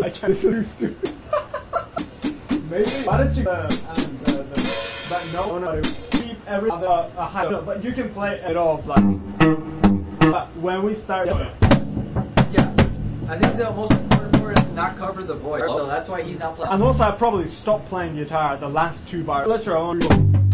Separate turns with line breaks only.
like this is stupid. Maybe why don't you but no keep every other high note, but you can play it off like. But when we start.
Yeah, I think the most important part is to not cover the voice. So that's why he's not playing.
And also, I probably stopped playing guitar at the last two bars. Let's your own.